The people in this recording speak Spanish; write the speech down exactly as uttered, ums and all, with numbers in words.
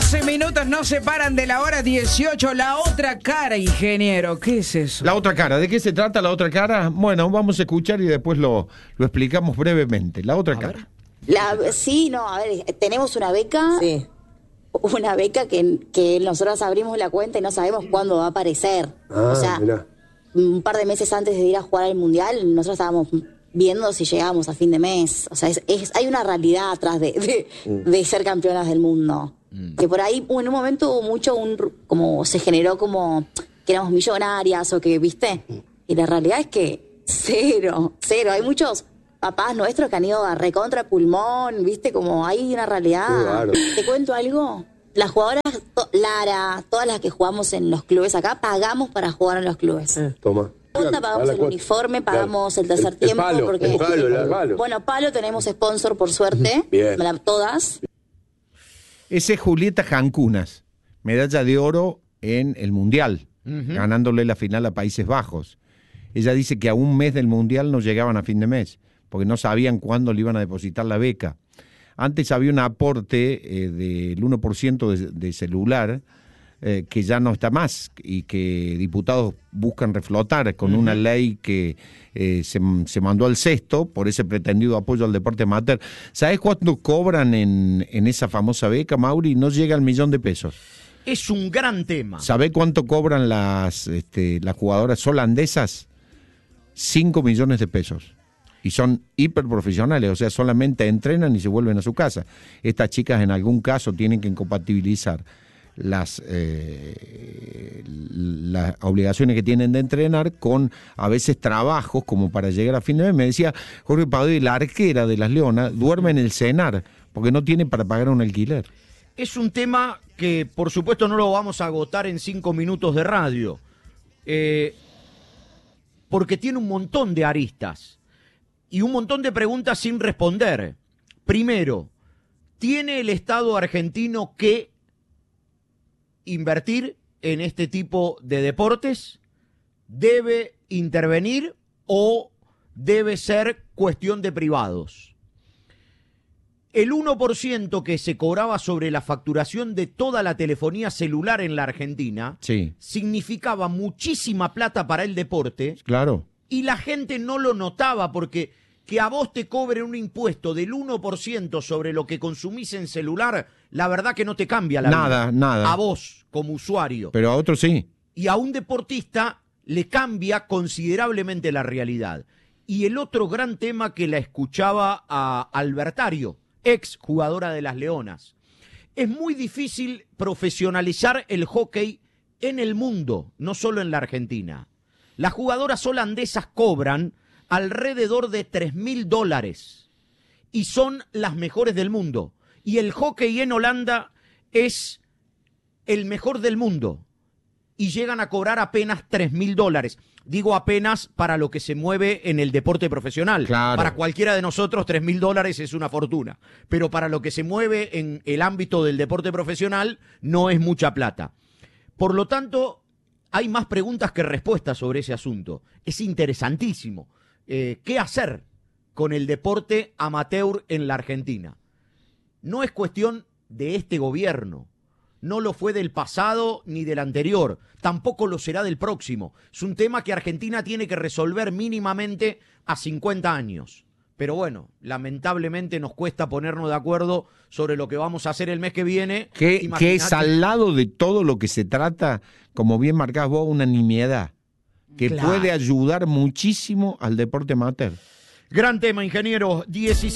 doce minutos no se paran de la hora dieciocho. La otra cara, ingeniero. ¿Qué es eso? La otra cara. ¿De qué se trata la otra cara? Bueno, vamos a escuchar y después lo, lo explicamos brevemente. La otra a cara. La, sí, no, a ver, tenemos una beca. Sí. Una beca que, que nosotros abrimos la cuenta y no sabemos cuándo va a aparecer. Ah, o sea, mirá. Un par de meses antes de ir a jugar al Mundial, nosotros estábamos viendo si llegábamos a fin de mes. O sea, es, es, hay una realidad atrás de, de, mm. de ser campeonas del mundo. Mm. Que por ahí, en un momento hubo mucho, un, como se generó como que éramos millonarias o que, ¿viste? Y la realidad es que cero, cero. Hay muchos papás nuestros que han ido a recontra pulmón, ¿viste? Como hay una realidad. Claro. ¿Te cuento algo? Las jugadoras, to, Lara, todas las que jugamos en los clubes acá, pagamos para jugar en los clubes. Eh, toma. Onda, pagamos el uniforme, pagamos el tercer el, tiempo. El palo, porque, el palo, el palo. Bueno, palo tenemos sponsor por suerte. Bien. Todas. Ese es Julieta Jancunas, medalla de oro en el Mundial, uh-huh. ganándole la final a Países Bajos. Ella dice que a un mes del Mundial no llegaban a fin de mes, porque no sabían cuándo le iban a depositar la beca. Antes había un aporte eh, del uno por ciento de, de celular, eh, que ya no está más, y que diputados buscan reflotar con uh-huh. una ley que eh, se, se mandó al cesto por ese pretendido apoyo al deporte amateur. ¿Sabés cuánto cobran en, en esa famosa beca, Mauri? No llega al millón de pesos. Es un gran tema. ¿Sabés cuánto cobran las, este, las jugadoras holandesas? Cinco millones de pesos. Y son hiperprofesionales, o sea, solamente entrenan y se vuelven a su casa. Estas chicas en algún caso tienen que incompatibilizar las, eh, las obligaciones que tienen de entrenar con a veces trabajos como para llegar a fin de mes. Me decía Jorge Padoy, la arquera de las Leonas duerme en el cenar porque no tiene para pagar un alquiler. Es un tema que por supuesto no lo vamos a agotar en cinco minutos de radio, eh, porque tiene un montón de aristas y un montón de preguntas sin responder. Primero, ¿tiene el Estado argentino que invertir en este tipo de deportes? ¿Debe intervenir o debe ser cuestión de privados? El uno por ciento que se cobraba sobre la facturación de toda la telefonía celular en la Argentina sí. significaba muchísima plata para el deporte. Claro. Y la gente no lo notaba porque que a vos te cobren un impuesto del uno por ciento sobre lo que consumís en celular, la verdad que no te cambia la nada, vida. Nada, nada. A vos, como usuario. Pero a otros sí. Y a un deportista le cambia considerablemente la realidad. Y el otro gran tema que la escuchaba a Albertario, ex jugadora de las Leonas. Es muy difícil profesionalizar el hockey en el mundo, no solo en la Argentina. Las jugadoras holandesas cobran alrededor de tres mil dólares y son las mejores del mundo. Y el hockey en Holanda es el mejor del mundo y llegan a cobrar apenas tres mil dólares. Digo apenas para lo que se mueve en el deporte profesional. Claro. Para cualquiera de nosotros tres mil dólares es una fortuna, pero para lo que se mueve en el ámbito del deporte profesional no es mucha plata. Por lo tanto, hay más preguntas que respuestas sobre ese asunto. Es interesantísimo. Eh, ¿Qué hacer con el deporte amateur en la Argentina? No es cuestión de este gobierno, no lo fue del pasado ni del anterior, tampoco lo será del próximo. Es un tema que Argentina tiene que resolver mínimamente a cincuenta años. Pero bueno, lamentablemente nos cuesta ponernos de acuerdo sobre lo que vamos a hacer el mes que viene. Que, que es al lado de todo lo que se trata, como bien marcás vos, una nimiedad que claro. puede ayudar muchísimo al deporte amateur. Gran tema, ingeniero. diecisiete